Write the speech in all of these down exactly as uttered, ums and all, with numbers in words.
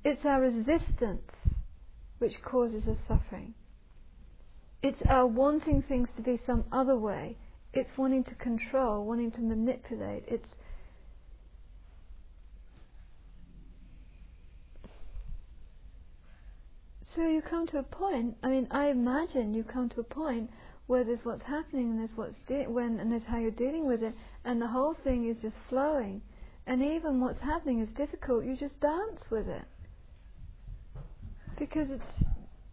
It's our resistance which causes us suffering. It's our wanting things to be some other way. It's wanting to control, wanting to manipulate. It's so you come to a point. I mean, I imagine you come to a point where there's what's happening and there's what's de- when and there's how you're dealing with it, and the whole thing is just flowing. And even what's happening is difficult. You just dance with it because it's.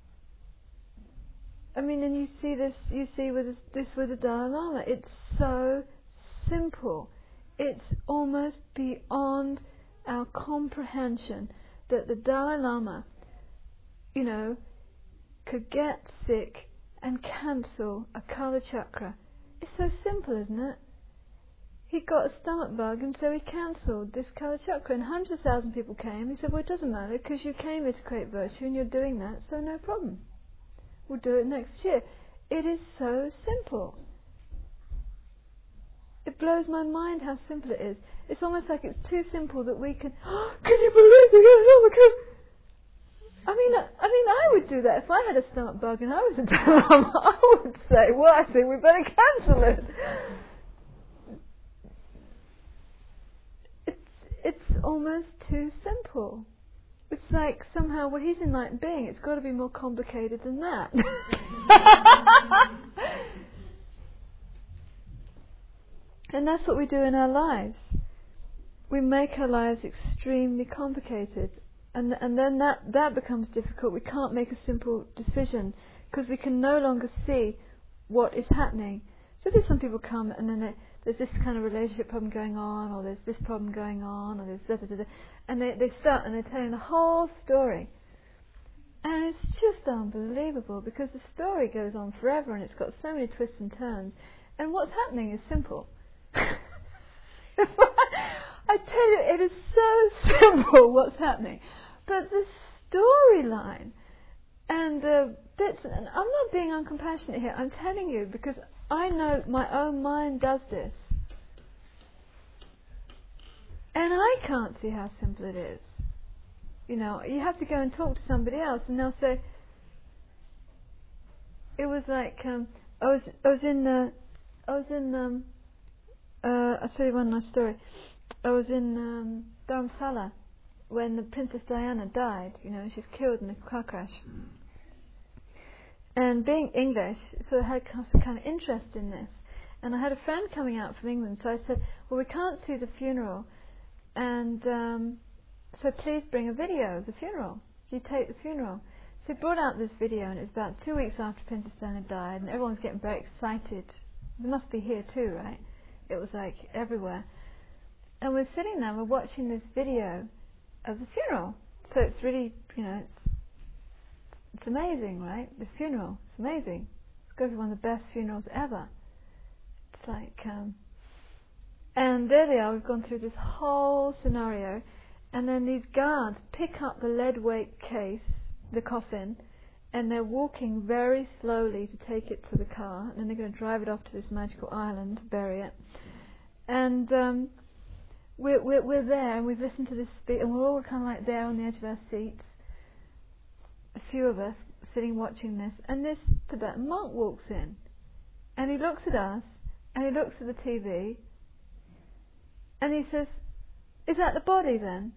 I mean, and you see this. You see with this, this with the Dalai Lama. It's so simple. It's almost beyond our comprehension that the Dalai Lama, you know, could get sick and cancel a Kala chakra. It's so simple, isn't it? He got a stomach bug and so he cancelled this Kala chakra, and hundreds of thousand people came. He said, well, it doesn't matter because you came here to create virtue and you're doing that, so no problem. We'll do it next year. It is so simple. It blows my mind how simple it is. It's almost like it's too simple that we can, oh, can you believe it? Oh my God. I mean, I, I mean, I would do that if I had a stomach bug and I was a Dalai Lama. I would say, well, I think we better cancel it. It's it's almost too simple. It's like somehow, well, he's enlightened being. It's got to be more complicated than that. And that's what we do in our lives. We make our lives extremely complicated. And and then that, that becomes difficult. We can't make a simple decision because we can no longer see what is happening. So there's some people come and then they, there's this kind of relationship problem going on, or there's this problem going on, or there's da da da da, and they, they start and they're telling the whole story. And it's just unbelievable because the story goes on forever and it's got so many twists and turns. And what's happening is simple. I tell you, it is so simple what's happening. But the storyline and the bits, and I'm not being uncompassionate here, I'm telling you because I know my own mind does this. And I can't see how simple it is. You know, you have to go and talk to somebody else and they'll say, it was like, um, I was I was in, the, I was in, um, uh, I'll tell you one nice story. I was in um, Dharamsala when the Princess Diana died, you know, she's killed in a car crash. And being English, so I had some kind of interest in this. And I had a friend coming out from England, so I said, well, we can't see the funeral, and um, so please bring a video of the funeral. You take the funeral. So he brought out this video, and it was about two weeks after Princess Diana died, and everyone's getting very excited. It must be here too, right? It was like everywhere. And we're sitting there, we're watching this video of the funeral. So it's really, you know, it's it's amazing, right? This funeral, it's amazing. It's going to be one of the best funerals ever. It's like, um, and there they are. We've gone through this whole scenario, and then these guards pick up the lead weight case, the coffin, and they're walking very slowly to take it to the car, and then they're going to drive it off to this magical island to bury it. And um, we're, we're we're there, and we've listened to this speech, and we're all kind of like there on the edge of our seats. A few of us sitting watching this, and this Tibetan monk walks in, and he looks at us, and he looks at the T V, and he says, "Is that the body then?"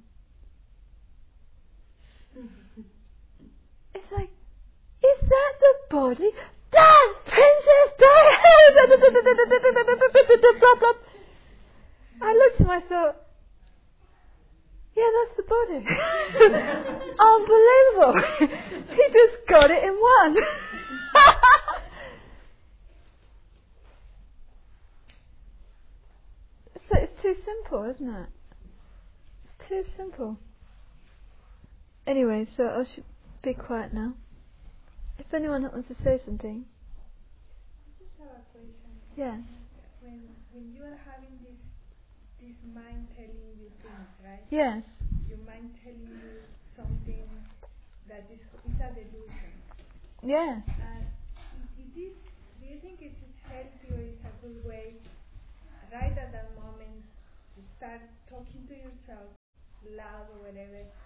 It's like, is that the body? That's Princess Diana! I looked at him, I thought, yeah, that's the body. Unbelievable. He just got it in one. So it's too simple, isn't it? It's too simple. Anyway, so I should be quiet now. If anyone wants to say something. I just have a question. Yeah. When when you are having this this mind telling you things, right? Yes. Your mind telling you something that is is a delusion. Yes. And is this, do you think it is healthy or it's a good way, right at that moment, to start talking to yourself loud or whatever,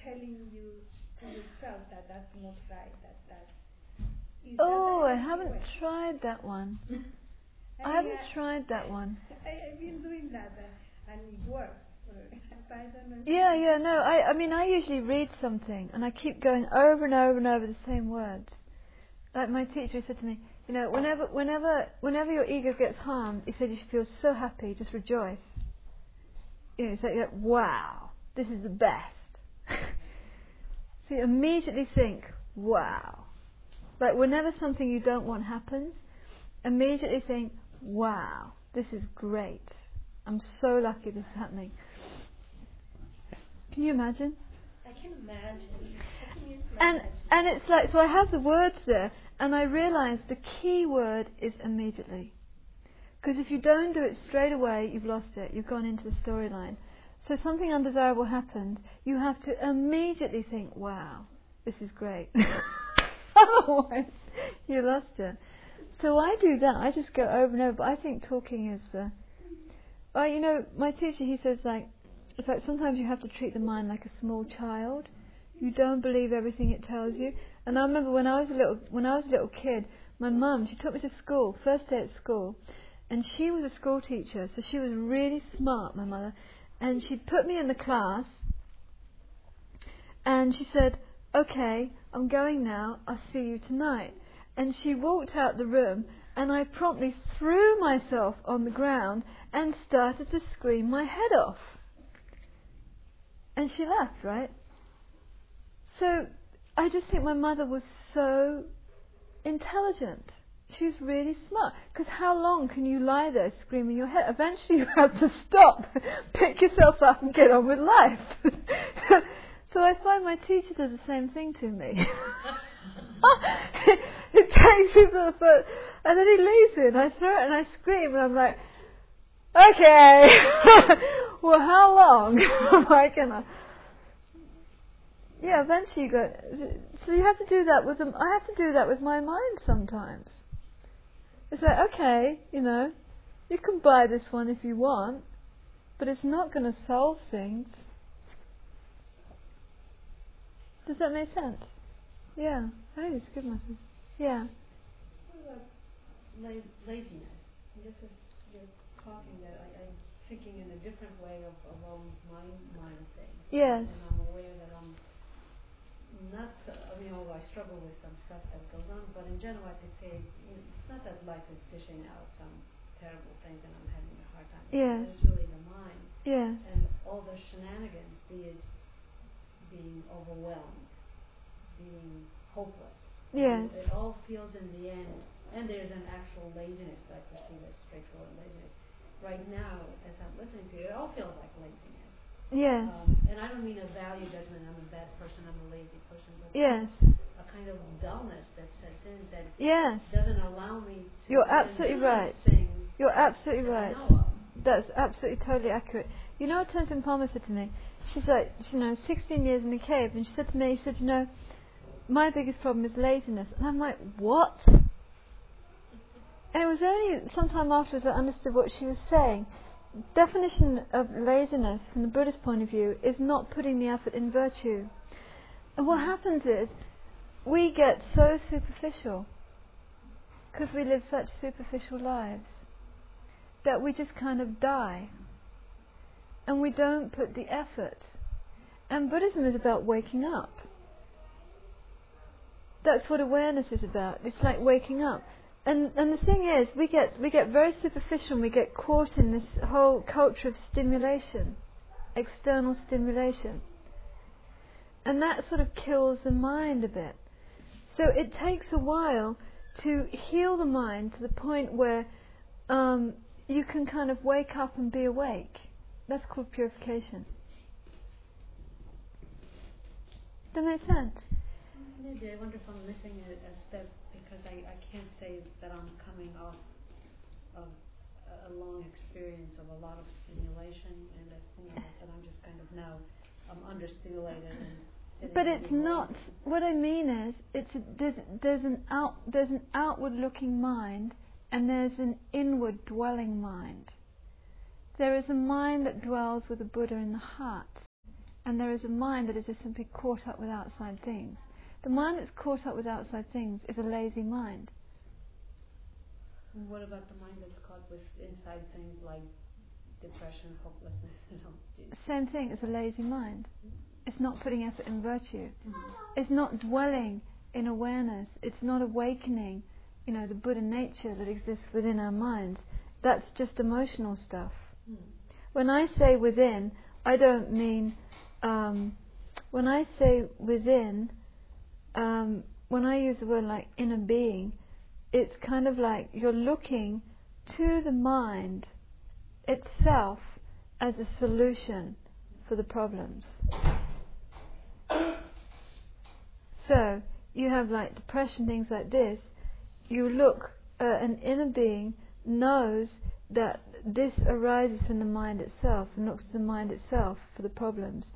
telling you to yourself that that's not right, that that's... Is Oh, that I haven't way? tried that one. I, I haven't uh, tried that one. I, I've been doing that uh, and it works. But I don't know. Yeah, yeah, no. I, I mean, I usually read something and I keep going over and over and over the same words. Like my teacher said to me, you know, whenever, whenever, whenever your ego gets harmed, he said you should feel so happy, just rejoice. You know, it's like, wow, this is the best. So you immediately think, wow. Like whenever something you don't want happens, immediately think, wow, this is great. I'm so lucky this is happening. Can you imagine? I can imagine. I can And imagine. and it's like, so I have the words there, and I realise the key word is immediately. Because if you don't do it straight away, you've lost it. You've gone into the storyline. So something undesirable happened, you have to immediately think, wow, this is great. Otherwise, you lost it. So I do that. I just go over and over. But I think talking is... Uh, well, you know, my teacher, he says, like, it's like sometimes you have to treat the mind like a small child. You don't believe everything it tells you. And I remember when I was a little, when I was a little kid, my mum, she took me to school, first day at school, and she was a school teacher, so she was really smart, my mother. And she put me in the class, and she said, "Okay, I'm going now. I'll see you tonight." And she walked out the room, and I promptly threw myself on the ground and started to scream my head off. And she laughed, right? So I just think my mother was so intelligent. She was really smart. Because how long can you lie there screaming your head? Eventually you have to stop, pick yourself up and get on with life. So I find my teacher does the same thing to me. It takes me for the first, and then he leaves it, and I throw it and I scream, and I'm like, okay, well, how long am I gonna? Yeah, eventually you go. So you have to do that with them. I have to do that with my mind sometimes. It's like, okay, you know, you can buy this one if you want, but it's not going to solve things. Does that make sense? Yeah, I just give myself. Yeah. What about la- laziness? This is, you're talking that I, I'm thinking in a different way of, of all my mind things. Yes. And I'm aware that I'm not so, I mean, although I struggle with some stuff that goes on, but in general I could say, you know, it's not that life is dishing out some terrible things and I'm having a hard time. Yes. It's really the mind. Yes. And all the shenanigans, be it being overwhelmed, being hopeless. Yes. It all feels in the end, and there's an actual laziness, but I perceive as straightforward laziness. Right now, as I'm listening to you, it all feels like laziness. Yes. Um, and I don't mean a value judgment, I'm a bad person, I'm a lazy person, but Yes. a kind of dullness that sets in that Yes. doesn't allow me to You're absolutely enjoy right. things You're absolutely that right. I know of. That's absolutely totally accurate. You know what Tenzin Palmer said to me? She's like, you know, sixteen years in the cave, and she said to me, she said, you know, my biggest problem is laziness. And I'm like, what? And it was only sometime afterwards I understood what she was saying. Definition of laziness from the Buddhist point of view is not putting the effort in virtue. And what happens is we get so superficial because we live such superficial lives that we just kind of die and we don't put the effort. And Buddhism is about waking up. That's what awareness is about. It's like waking up. And and the thing is, we get we get very superficial and we get caught in this whole culture of stimulation, external stimulation. And that sort of kills the mind a bit. So it takes a while to heal the mind to the point where um, you can kind of wake up and be awake. That's called purification. Does that make sense? Maybe I wonder if I'm missing a, a step because I, I can't say that I'm coming off of a, a long experience of a lot of stimulation and that, you know, that I'm just kind of now I'm understimulated and sitting. But and it's being not. lazy. What I mean is, it's a, there's there's an out there's an outward-looking mind and there's an inward-dwelling mind. There is a mind that dwells with the Buddha in the heart, and there is a mind that is just simply caught up with outside things. The mind that's caught up with outside things is a lazy mind. And what about the mind that's caught with inside things like depression, hopelessness? You know? Same thing, it's a lazy mind. It's not putting effort in virtue. Mm-hmm. It's not dwelling in awareness. It's not awakening, you know, the Buddha nature that exists within our minds. That's just emotional stuff. Mm. When I say within, I don't mean, um, when I say within, um, when I use the word like inner being, it's kind of like you're looking to the mind itself as a solution for the problems. So, you have like depression, things like this, you look, uh, an inner being knows that this arises from the mind itself and looks to the mind itself for the problems.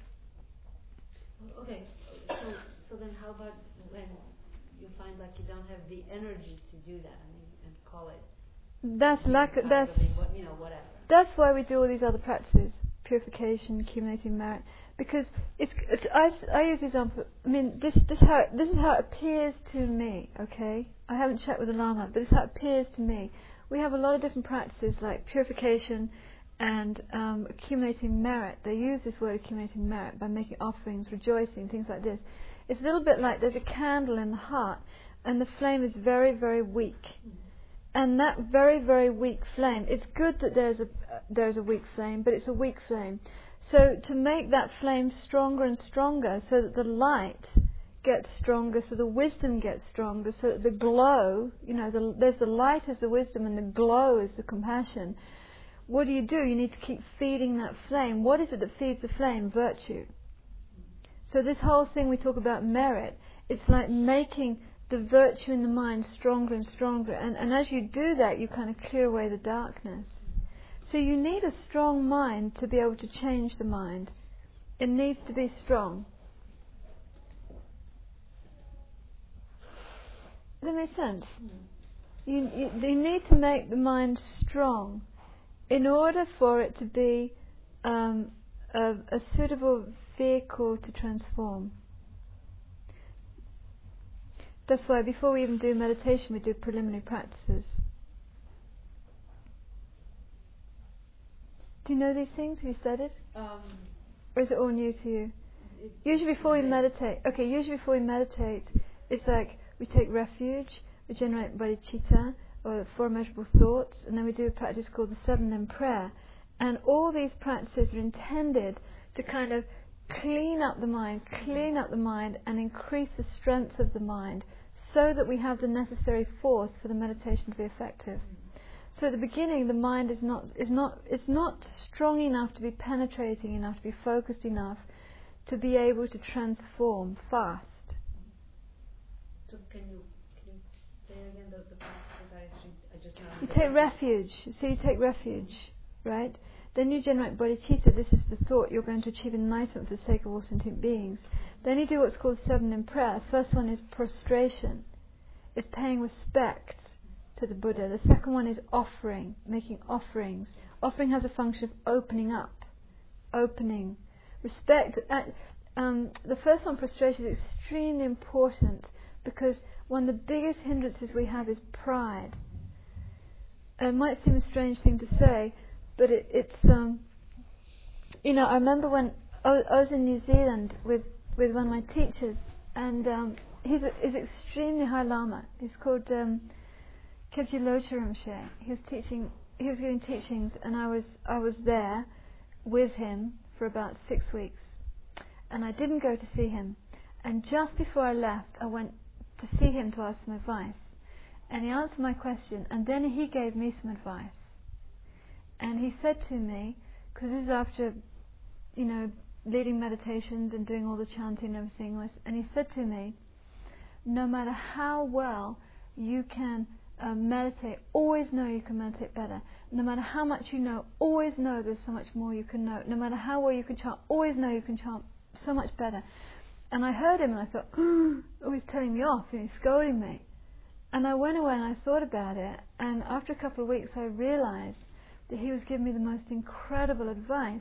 Okay, so, so then how about when you find like you don't have the energy to do that, I mean, and call it... That's lack of, that's, you know, whatever. That's why we do all these other practices, purification, accumulating merit, because it's, it's I, I use the example, I mean, this, this, how, this is how it appears to me, okay? I haven't checked with the Lama, but this is how it appears to me. We have a lot of different practices like purification and um, accumulating merit. They use this word accumulating merit by making offerings, rejoicing, things like this. It's a little bit like there's a candle in the heart and the flame is very, very weak. Mm-hmm. And that very, very weak flame, it's good that there's a uh, there's a weak flame, but it's a weak flame. So to make that flame stronger and stronger so that the light gets stronger, so the wisdom gets stronger, so that the glow, you know, the, there's the light as the wisdom and the glow is the compassion. What do you do? You need to keep feeding that flame. What is it that feeds the flame? Virtue. So this whole thing we talk about merit, it's like making the virtue in the mind stronger and stronger. And, and as you do that, you kind of clear away the darkness. So you need a strong mind to be able to change the mind. It needs to be strong. Does that make sense? Mm. You, you, you need to make the mind strong in order for it to be um, a, a suitable vehicle to transform. That's why before we even do meditation, we do preliminary practices. Do you know these things? Have you studied? Um, or is it all new to you? Usually before we meditate, okay, usually before we meditate, it's like we take refuge, we generate bodhicitta, or four immeasurable thoughts, and then we do a practice called the seven limb prayer. And all these practices are intended to kind of clean up the mind, clean up the mind, and increase the strength of the mind, so that we have the necessary force for the meditation to be effective. So at the beginning, the mind is not is not it's not strong enough to be penetrating enough, to be focused enough, to be able to transform fast. So can you can you say again the, the practices? I actually I just you take refuge. So you take refuge, right? Then you generate bodhicitta. This is the thought you're going to achieve enlightenment for the sake of all sentient beings. Then you do what's called seven in prayer. First one is prostration. It's paying respect to the Buddha. The second one is offering, making offerings. Offering has a function of opening up, opening. Respect. Uh, um, the first one, prostration, is extremely important because one of the biggest hindrances we have is pride. It might seem a strange thing to say, but it, it's, um, you know, I remember when I was, I was in New Zealand with, with one of my teachers, and um, he's, a, he's extremely high Lama. He's called um, Kebje Locha Rinpoche. He was teaching, he was giving teachings, and I was I was there with him for about six weeks, and I didn't go to see him. And just before I left, I went to see him to ask some advice, and he answered my question, and then he gave me some advice. And he said to me, because this is after, you know, leading meditations and doing all the chanting and everything, and he said to me, no matter how well you can uh, meditate, always know you can meditate better. No matter how much you know, always know there's so much more you can know. No matter how well you can chant, always know you can chant so much better. And I heard him and I thought, oh, he's telling me off, and he's scolding me. And I went away and I thought about it, and after a couple of weeks I realised that he was giving me the most incredible advice,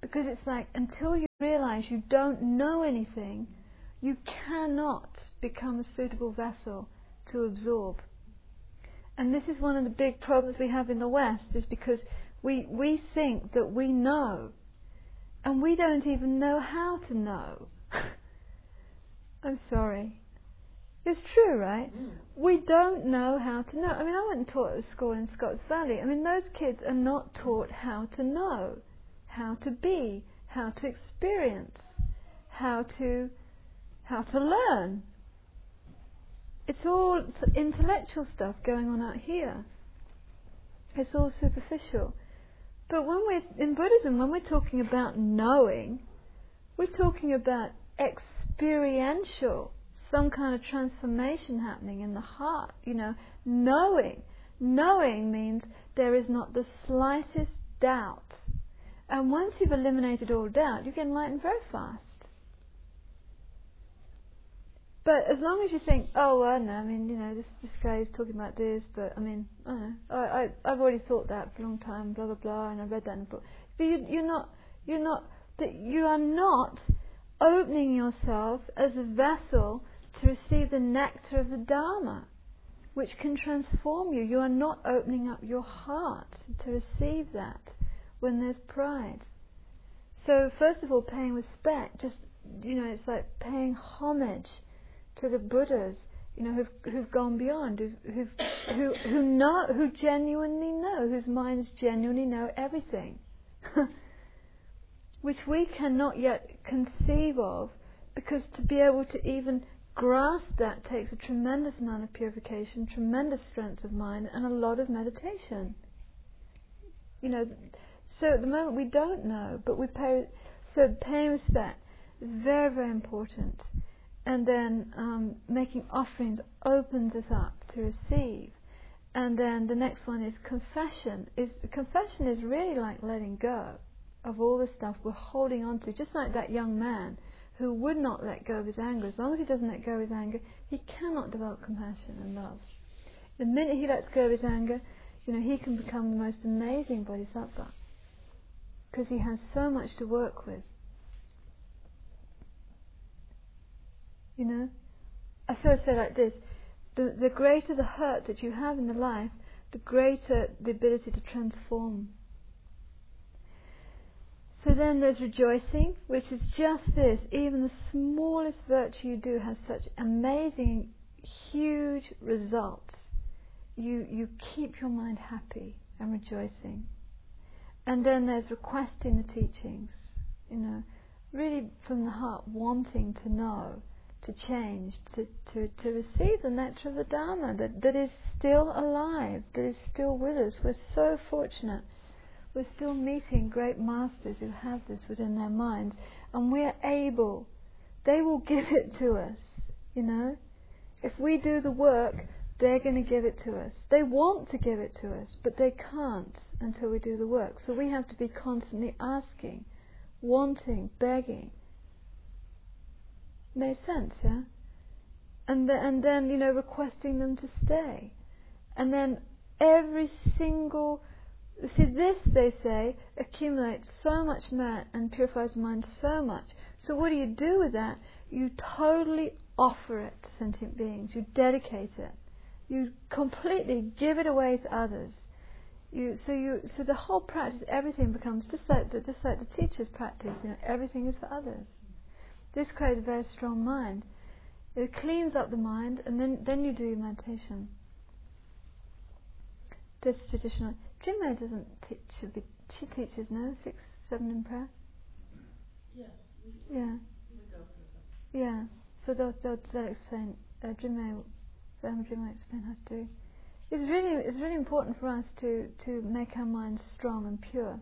Because it's like, until you realize you don't know anything, you cannot become a suitable vessel to absorb. And this is one of the big problems we have in the West, is because we we think that we know, and we don't even know how to know. I'm sorry. It's true, right? Mm. We don't know how to know. I mean, I went and taught at a school in Scotts Valley. I mean, those kids are not taught how to know, how to be, how to experience, how to how to learn. It's all intellectual stuff going on out here. It's all superficial. But when we're in Buddhism, when we're talking about knowing, we're talking about experiential, some kind of transformation happening in the heart. You know, knowing. Knowing means there is not the slightest doubt. And once you've eliminated all doubt, you get enlightened very fast. But as long as you think, oh, well, no, I mean, you know, this this guy is talking about this, but I mean, I don't know, I, I I've already thought that for a long time, blah blah blah, and I read that in a book. But you, you're not, you're not, that you are not opening yourself as a vessel to receive the nectar of the Dharma, which can transform you. You are not opening up your heart to receive that when there's pride. So first of all, paying respect, just, you know, it's like paying homage to the Buddhas, you know, who've who've gone beyond, who've, who've who who know, who genuinely know, whose minds genuinely know everything, which we cannot yet conceive of, because to be able to even grasp that takes a tremendous amount of purification, tremendous strength of mind, and a lot of meditation. You know, so at the moment we don't know, but we pay. So paying respect is very, very important. And then um, making offerings opens us up to receive. And then the next one is confession. Is confession is really like letting go of all the stuff we're holding on to. Just like that young man who would not let go of his anger. As long as he doesn't let go of his anger, he cannot develop compassion and love. The minute he lets go of his anger, you know, he can become the most amazing bodhisattva, because he has so much to work with. You know, I sort of say like this: the the greater the hurt that you have in the life, the greater the ability to transform. So then there's rejoicing, which is just this: even the smallest virtue you do has such amazing, huge results. You you keep your mind happy and rejoicing. And then there's requesting the teachings. You know, really from the heart, wanting to know, to change, to, to, to receive the nectar of the Dharma that, that is still alive, that is still with us. We're so fortunate. We're still meeting great masters who have this within their minds, and we're able, they will give it to us, you know. If we do the work, they're going to give it to us. They want to give it to us, but they can't until we do the work. So we have to be constantly asking, wanting, begging. Makes sense, yeah? And, the, and then, you know, requesting them to stay. And then every single... See, this, they say, accumulates so much merit and purifies the mind so much. So what do you do with that? You totally offer it to sentient beings. You dedicate it. You completely give it away to others. You, so you, so the whole practice, everything becomes just like the, just like the teacher's practice. You know, everything is for others. This creates a very strong mind. It cleans up the mind, and then, then you do your meditation. This traditional... Jinmei doesn't teach, should be, she teaches, no? Six, seven in prayer? Yeah. Yeah. Yeah. So they'll, they'll, they'll explain, uh, Jinmei, Venerable Jinmei explain how to do. It's really, it's really important for us to, to make our minds strong and pure,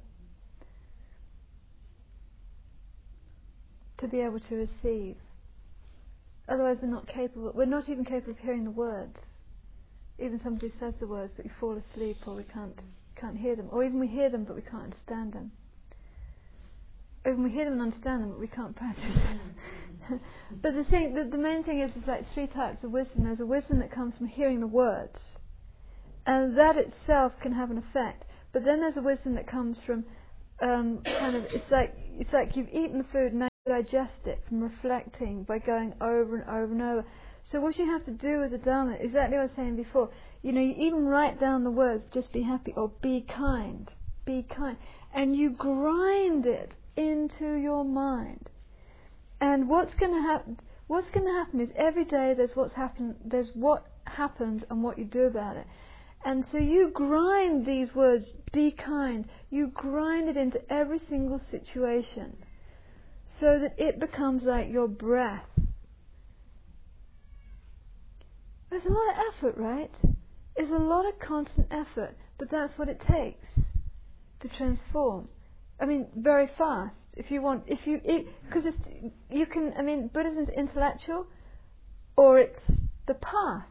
to be able to receive. Otherwise we're not capable, we're not even capable of hearing the words. Even somebody says the words but we fall asleep, or we can't can't hear them, or even we hear them but we can't understand them. Or even we hear them and understand them but we can't practice. But the thing, the, the main thing is, there's like three types of wisdom. There's a wisdom that comes from hearing the words, and that itself can have an effect. But then there's a wisdom that comes from um, kind of, it's like it's like you've eaten the food, now you digest it from reflecting by going over and over and over. So what you have to do with the Dharma, exactly what I was saying before, you know, you even write down the words, just be happy, or be kind, be kind, and you grind it into your mind. And what's going to happen? What's going to happen is every day there's what's happen, there's what happens and what you do about it. And so you grind these words, be kind, you grind it into every single situation so that it becomes like your breath. There's a lot of effort, right? It's a lot of constant effort, but that's what it takes to transform. I mean, very fast. If you want, if you, because it, it's, you can, I mean, Buddhism's intellectual, or it's the path.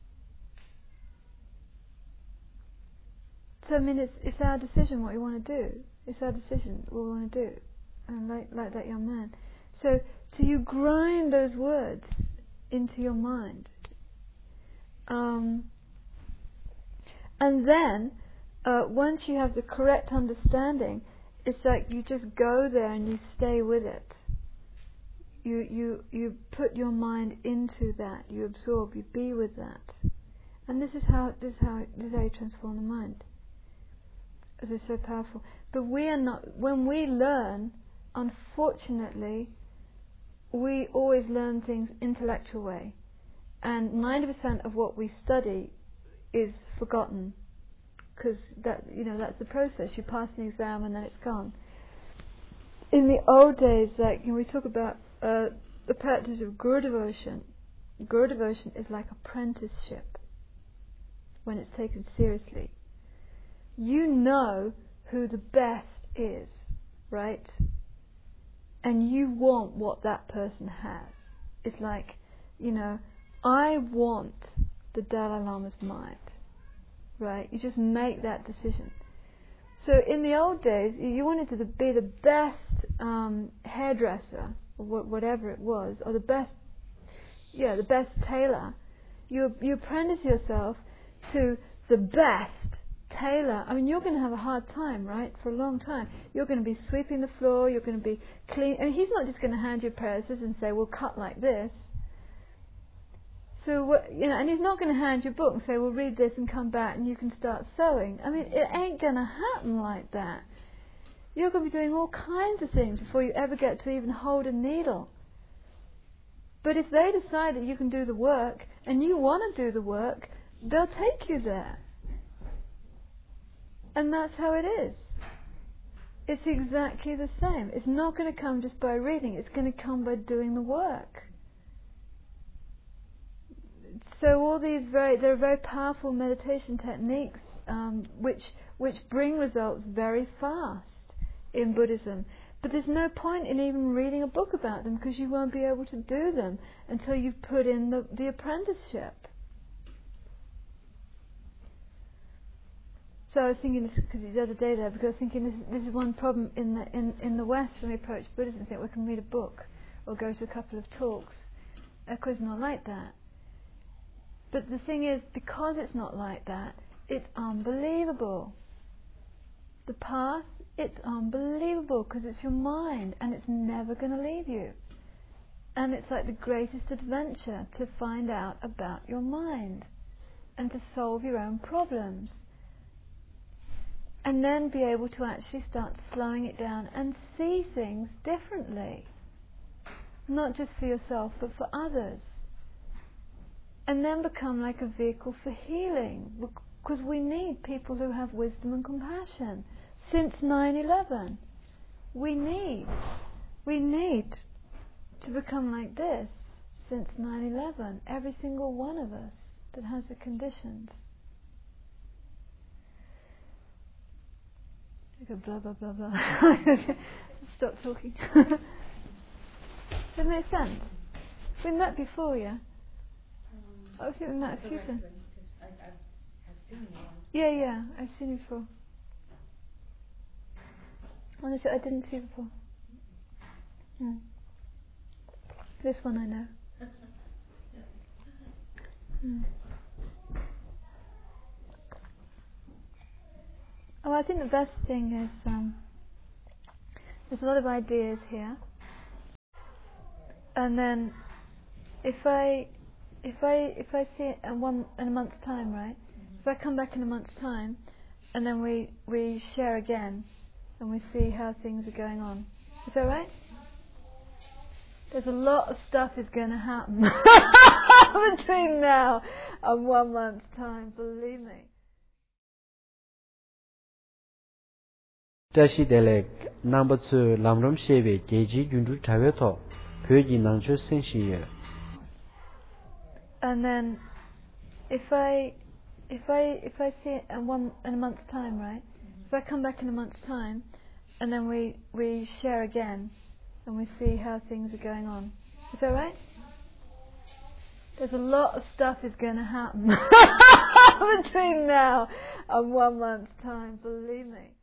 So I mean, it's it's our decision what we want to do. It's our decision what we want to do, and like like that young man. So so you grind those words into your mind, um, and then uh, once you have the correct understanding, it's like you just go there and you stay with it. You you you put your mind into that. You absorb. You be with that. And this is how this is how this is how you transform the mind. This is so powerful. But we are not. When we learn, unfortunately, we always learn things intellectual way, and ninety percent of what we study is forgotten. Because that, you know, that's the process. You pass an exam and then it's gone. In the old days, like, you know, we talk about uh, the practice of Guru devotion. Guru devotion is like apprenticeship when it's taken seriously. You know who the best is, right? And you want what that person has. It's like, you know, I want the Dalai Lama's mind. Right, you just make that decision. So in the old days, you wanted to be the best um, hairdresser, or wh- whatever it was, or the best, yeah, the best tailor. You you apprentice yourself to the best tailor. I mean, you're going to have a hard time, right, for a long time. You're going to be sweeping the floor. You're going to be clean. I mean, he's not just going to hand you a pair of scissors and say, "Well, cut like this." So, you know, and he's not going to hand you a book and say, well, read this and come back and you can start sewing. I mean, it ain't going to happen like that. You're going to be doing all kinds of things before you ever get to even hold a needle. But if they decide that you can do the work and you want to do the work, they'll take you there. And that's how it is. It's exactly the same. It's not going to come just by reading. It's going to come by doing the work. So all these very, there are very powerful meditation techniques um, which which bring results very fast in Buddhism. But there's no point in even reading a book about them because you won't be able to do them until you've put in the, the apprenticeship. So I was thinking this because the other day there, because I was thinking this, this is one problem in the in, in the West when we approach Buddhism. I think we can read a book or go to a couple of talks. Of course, it's not like that. But the thing is, because it's not like that, it's unbelievable. The path, it's unbelievable because it's your mind and it's never going to leave you. And it's like the greatest adventure to find out about your mind and to solve your own problems. And then be able to actually start slowing it down and see things differently. Not just for yourself, but for others. And then become like a vehicle for healing, because we need people who have wisdom and compassion. Since nine eleven, we need, we need to become like this. Since nine eleven, every single one of us that has the conditions. I go blah blah blah blah. Stop talking. Does that make sense? We met before, yeah. I think we met a few times. Yeah, yeah, I've seen you before. Honestly, I didn't see you before. Hmm. This one I know. Hmm. Oh, I think the best thing is um, There's a lot of ideas here. And then, if I, if I, if I see it in one in a month's time, right? If I come back in a month's time, and then we we share again, and we see how things are going on. Is that right? There's a lot of stuff is going to happen between now and one month's time. Believe me. 这是的嘞 number two 南龙协会阶级运动差别头 회기 낭초 생시에. And then, if I, if I, if I see it in one in a month's time, right? If I come back in a month's time, and then we we share again, and we see how things are going on. Is that right? There's a lot of stuff is going to happen between now and one month's time. Believe me.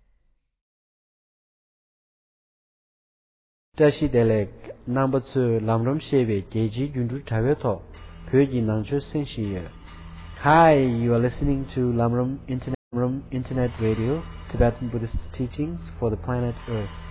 这是的嘞 number two 南龙协会阶级运动差别头 회기 낭초 생시에. Hi, you are listening to Lamrim Internet, Lamrim Internet Radio, Tibetan Buddhist teachings for the planet Earth.